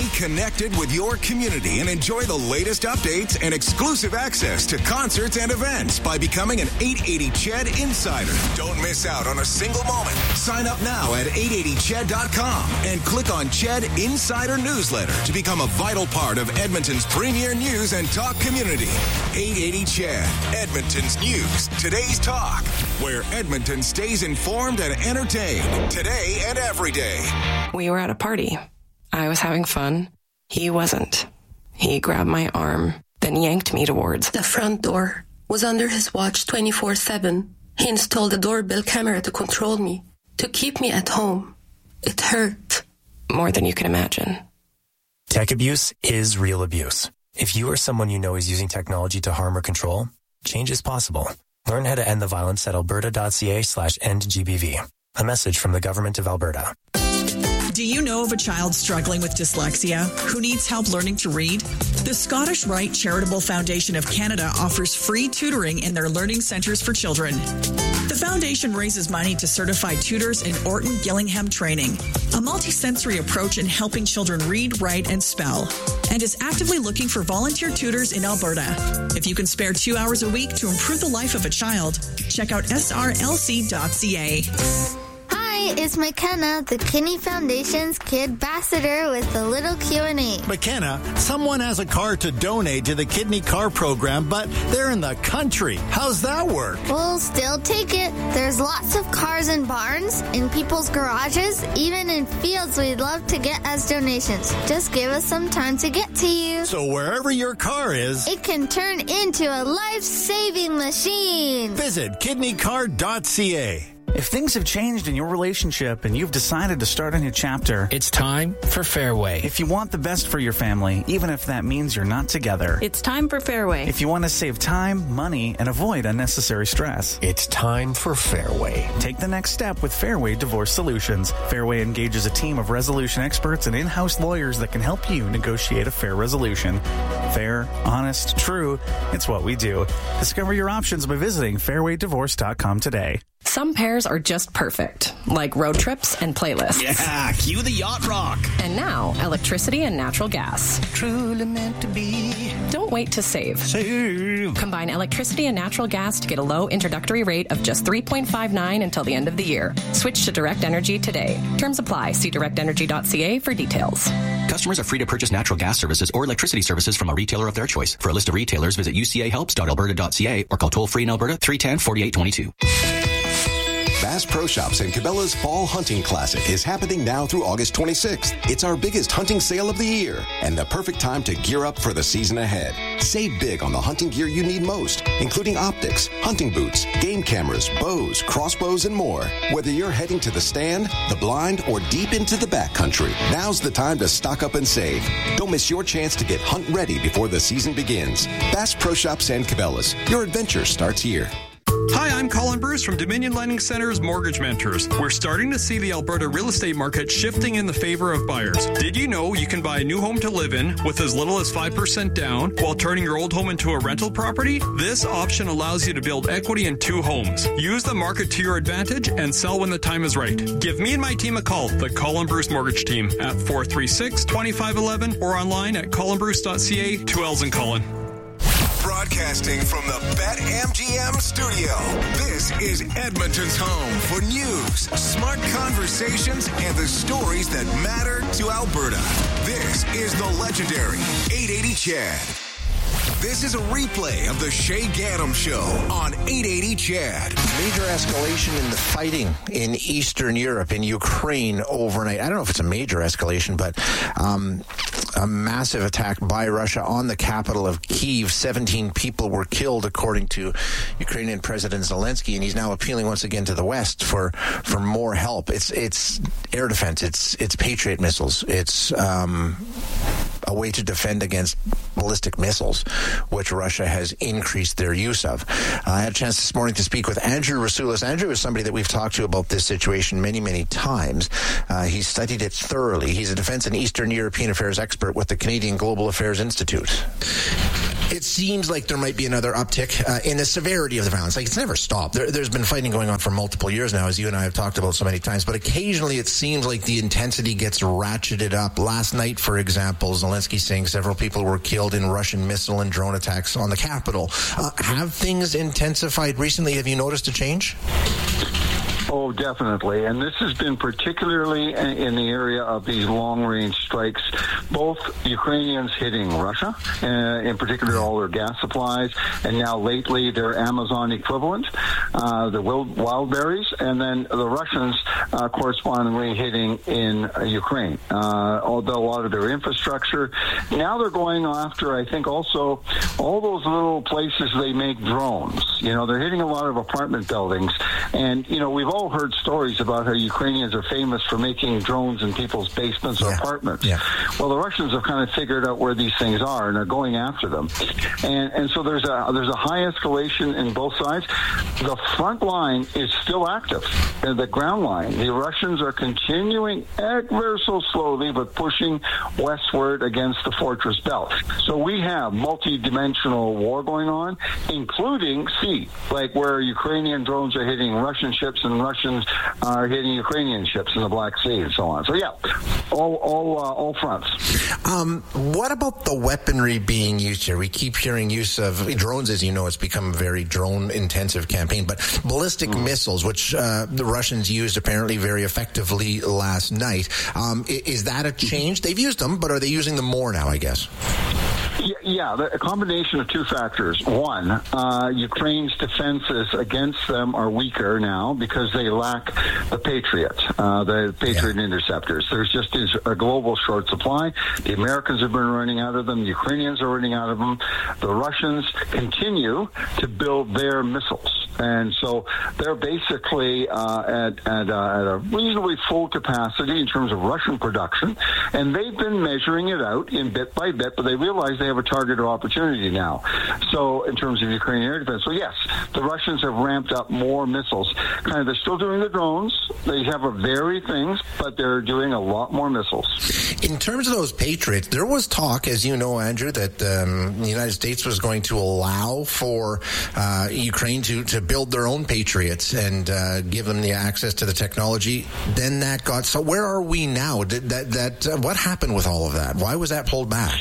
connected with your community and enjoy the latest updates and exclusive access to concerts and events by becoming an 880 CHED Insider. Don't miss out on a single moment. Sign up now at 880ched.com and click on CHED Insider Newsletter to become a vital part of Edmonton's premier news and talk community. 880 CHED, Edmonton's news, today's talk, where Edmonton stays informed and entertained today and every day. We were at a party. I was having fun. He wasn't. He grabbed my arm, then yanked me towards the front door. Was under his watch 24/7. He installed a doorbell camera to control me, to keep me at home. It hurt. More than you can imagine. Tech abuse is real abuse. If you or someone you know is using technology to harm or control, change is possible. Learn how to end the violence at alberta.ca/endgbv. A message from the Government of Alberta. Do you know of a child struggling with dyslexia who needs help learning to read? The Scottish Rite Charitable Foundation of Canada offers free tutoring in their learning centres for children. The foundation raises money to certify tutors in Orton Gillingham training, a multi-sensory approach in helping children read, write, and spell, and is actively looking for volunteer tutors in Alberta. If you can spare 2 hours a week to improve the life of a child, check out srlc.ca. Hi, it's McKenna, the Kinney Foundation's Kid Ambassador with a little Q&A. McKenna, someone has a car to donate to the Kidney Car Program, but they're in the country. How's that work? We'll still take it. There's lots of cars in barns, in people's garages, even in fields we'd love to get as donations. Just give us some time to get to you. So wherever your car is, it can turn into a life-saving machine. Visit kidneycar.ca. If things have changed in your relationship and you've decided to start a new chapter, it's time for Fairway. If you want the best for your family, even if that means you're not together, it's time for Fairway. If you want to save time, money, and avoid unnecessary stress, it's time for Fairway. Take the next step with Fairway Divorce Solutions. Fairway engages a team of resolution experts and in-house lawyers that can help you negotiate a fair resolution. Fair, honest, true, it's what we do. Discover your options by visiting fairwaydivorce.com today. Some pairs are just perfect, like road trips and playlists. Yeah, cue the yacht rock. And now, electricity and natural gas. Truly meant to be. Don't wait to save. Save. Combine electricity and natural gas to get a low introductory rate of just $3.59 until the end of the year. Switch to Direct Energy today. Terms apply. See directenergy.ca for details. Customers are free to purchase natural gas services or electricity services from a retailer of their choice. For a list of retailers, visit ucahelps.alberta.ca or call toll-free in Alberta 310-4822. Bass Pro Shops and Cabela's Fall Hunting Classic is happening now through August 26th. It's our biggest hunting sale of the year and the perfect time to gear up for the season ahead. Save big on the hunting gear you need most, including optics, hunting boots, game cameras, bows, crossbows, and more. Whether you're heading to the stand, the blind, or deep into the backcountry, now's the time to stock up and save. Don't miss your chance to get hunt ready before the season begins. Bass Pro Shops and Cabela's. Your adventure starts here. Hi, I'm Colin Bruce from Dominion Lending Center's Mortgage Mentors. We're starting to see the Alberta real estate market shifting in the favor of buyers. Did you know you can buy a new home to live in with as little as 5% down while turning your old home into a rental property? This option allows you to build equity in 2 homes. Use the market to your advantage and sell when the time is right. Give me and my team a call, the Colin Bruce Mortgage Team, at 436-2511 or online at colinbruce.ca. 2 L's in Colin. Broadcasting from the BetMGM studio, this is Edmonton's home for news, smart conversations, and the stories that matter to Alberta. This is the legendary 880 CHED. This is a replay of the Shay Gaddam Show on 880 CHED. Major escalation in the fighting in Eastern Europe, in Ukraine overnight. I don't know if it's a major escalation, but a massive attack by Russia on the capital of Kyiv. 17 people were killed, according to Ukrainian President Zelensky, and he's now appealing once again to the West for more help. It's air defense. It's Patriot missiles. It's a way to defend against ballistic missiles, which Russia has increased their use of. I had a chance this morning to speak with Andrew Rasulis. Andrew is somebody that we've talked to about this situation many, many times. He's studied it thoroughly. He's a defense and Eastern European affairs expert with the Canadian Global Affairs Institute. It seems like there might be another uptick in the severity of the violence. Like, it's never stopped. There's been fighting going on for multiple years now, as you and I have talked about so many times, but occasionally it seems like the intensity gets ratcheted up. Last night, for example, Zelensky saying several people were killed in Russian missile and drone attacks on the capital. Have things intensified recently? Have you noticed a change? Oh, definitely. And this has been particularly in the area of these long-range strikes, both Ukrainians hitting Russia, in particular all their gas supplies, and now lately their Amazon equivalent, the wild berries, and then the Russians correspondingly hitting in Ukraine. Although a lot of their infrastructure. Now they're going after, I think, also all those little places they make drones. They're hitting a lot of apartment buildings. And, we've all heard stories about how Ukrainians are famous for making drones in people's basements or apartments. Yeah. Well, the Russians have kind of figured out where these things are and are going after them. And so there's a high escalation in both sides. The front line is still active. The ground line, the Russians are continuing ever so slowly, but pushing westward against the fortress belt. So we have multi-dimensional war going on, including sea, like where Ukrainian drones are hitting Russian ships and Russians are hitting Ukrainian ships in the Black Sea and so on. So yeah, all fronts. What about the weaponry being used here? We keep hearing use of drones, as you know. It's become a very drone-intensive campaign, but ballistic missiles, which the Russians used apparently very effectively last night. Is that a change? They've used them, but are they using them more now, I guess? Yeah, a combination of two factors. One, Ukraine's defenses against them are weaker now because they lack the Patriot interceptors. There's just a global short supply. The Americans have been running out of them. The Ukrainians are running out of them. The Russians continue to build their missiles. And so they're basically at a reasonably full capacity in terms of Russian production. And they've been measuring it out in bit by bit, but they realize they have a target or opportunity now. So in terms of Ukrainian air defense, so yes, the Russians have ramped up more missiles. They're still doing the drones. They have varied things, but they're doing a lot more missiles. In terms of those Patriots, there was talk, as you know, Andrew, that the United States was going to allow for Ukraine to build their own Patriots and give them the access to the technology. Then that got... So where are we now? What happened with all of that? Why was that pulled back?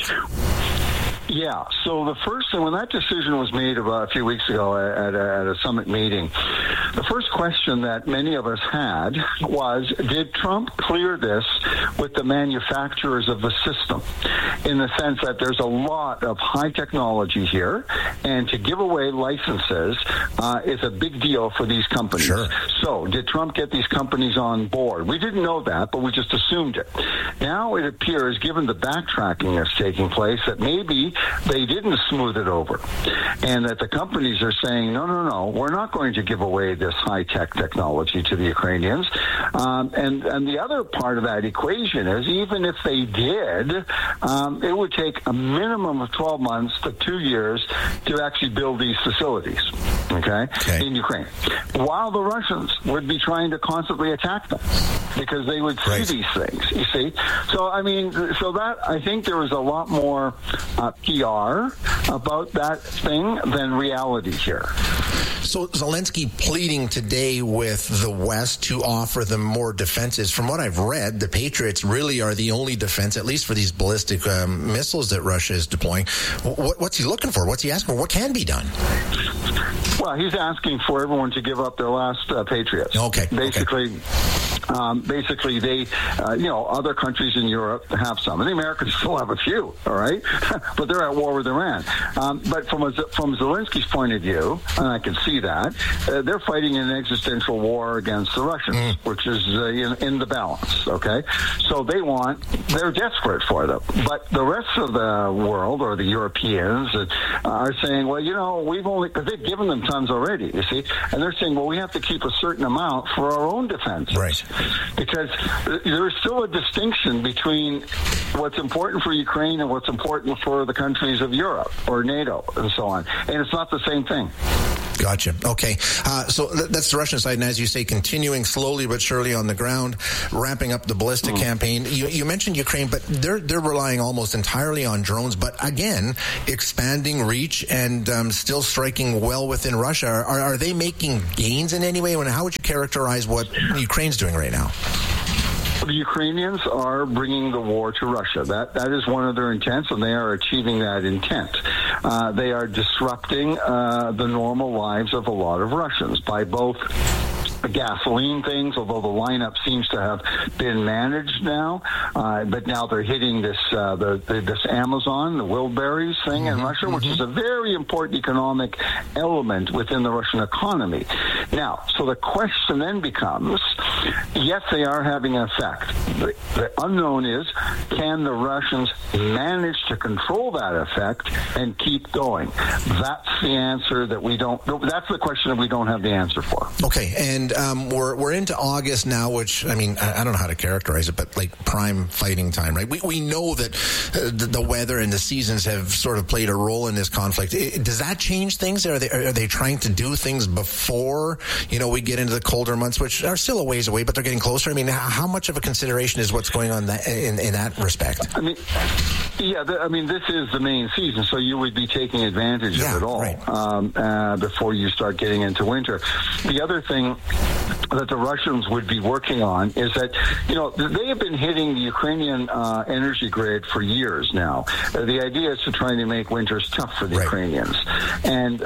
Yeah, so the first thing, when that decision was made about a few weeks ago at a summit meeting, the first question that many of us had was, did Trump clear this with the manufacturers of the system? In the sense that there's a lot of high technology here, and to give away licenses is a big deal for these companies. Sure. So did Trump get these companies on board? We didn't know that, but we just assumed it. Now it appears, given the backtracking that's taking place, that maybe they didn't smooth it over, and that the companies are saying, no, we're not going to give away this high-tech technology to the Ukrainians. And the other part of that equation is, even if they did, it would take a minimum of 12 months to 2 years to actually build these facilities, okay, in Ukraine, while the Russians would be trying to constantly attack them because they would see these things, you see. So, I think there was a lot more PR about that thing than reality here. So Zelensky pleading today with the West to offer them more defenses. From what I've read, the Patriots really are the only defense, at least for these ballistic missiles that Russia is deploying. What's he looking for? What's he asking for? What can be done? Well, he's asking for everyone to give up their last Patriots. Okay. Basically, they, other countries in Europe have some, and the Americans still have a few. All right, but they're at war with Iran. But from Zelensky's point of view, and I can see that they're fighting an existential war against the Russians, which is in the balance. Okay, so they're desperate for them. But the rest of the world, or the Europeans, are saying, well, because they've given them tons already. You see, and they're saying, well, we have to keep a certain amount for our own defense. Right. Because there's still a distinction between what's important for Ukraine and what's important for the countries of Europe or NATO and so on. And it's not the same thing. Gotcha. Okay. So that's the Russian side. And as you say, continuing slowly but surely on the ground, ramping up the ballistic campaign. You mentioned Ukraine, but they're relying almost entirely on drones. But again, expanding reach and still striking well within Russia. Are they making gains in any way? And how would you characterize what Ukraine's doing right now? The Ukrainians are bringing the war to Russia. That is one of their intents, and they are achieving that intent. They are disrupting the normal lives of a lot of Russians by both gasoline things, although the lineup seems to have been managed now, but now they're hitting this Amazon, the Wildberries thing in Russia, which is a very important economic element within the Russian economy. Now, so the question then becomes, yes, they are having an effect. The unknown is, can the Russians manage to control that effect and keep going? That's the answer that we don't, that's the question that we don't have the answer for. Okay, and we're into August now, which, I mean, I don't know how to characterize it, but like prime fighting time, right? We know that the weather and the seasons have sort of played a role in this conflict. Does that change things? Are they trying to do things before, we get into the colder months, which are still a ways away, but they're getting closer? I mean, how much of a consideration is what's going on in that respect? I mean, this is the main season, so you would be taking advantage of it all, right, before you start getting into winter. The other thing that the Russians would be working on is that, they have been hitting the Ukrainian energy grid for years now. The idea is to try to make winters tough for the Ukrainians. And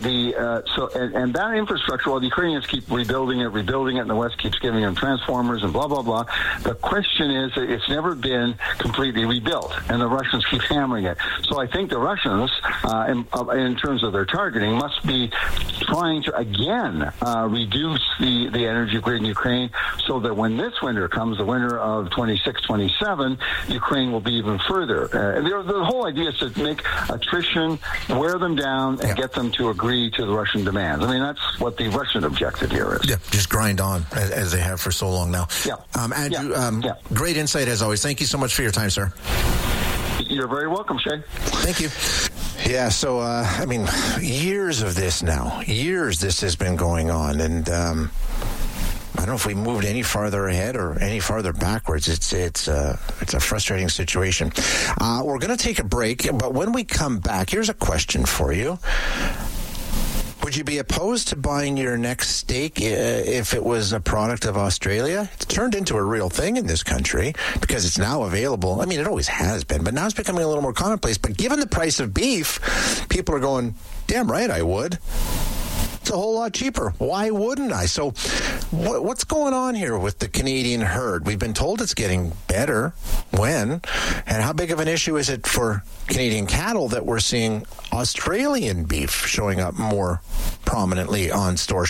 and that infrastructure, while the Ukrainians keep rebuilding it, and the West keeps giving them transformers and blah, blah, blah, the question is that it's never been completely rebuilt, and the Russians keep hammering it. So I think the Russians, in terms of their targeting, must be trying to, again, reduce the energy grid in Ukraine so that when this winter comes, the winter of 26-27, Ukraine will be even further. The whole idea is to make attrition, wear them down, and get them to agree to the Russian demands. I mean, that's what the Russian objective here is. Yeah, just grind on, as they have for so long now. Yeah. Andrew, great insight as always. Thank you so much for your time, sir. You're very welcome, Shay. Thank you. Yeah, so, years of this now. Years this has been going on, and I don't know if we moved any farther ahead or any farther backwards. It's a frustrating situation. We're going to take a break, but when we come back, here's a question for you. Would you be opposed to buying your next steak if it was a product of Australia? It's turned into a real thing in this country because it's now available. I mean, it always has been, but now it's becoming a little more commonplace. But given the price of beef, people are going, damn right I would. It's a whole lot cheaper. Why wouldn't I? So what's going on here with the Canadian herd? We've been told it's getting better. When? And how big of an issue is it for Canadian cattle that we're seeing Australian beef showing up more prominently on store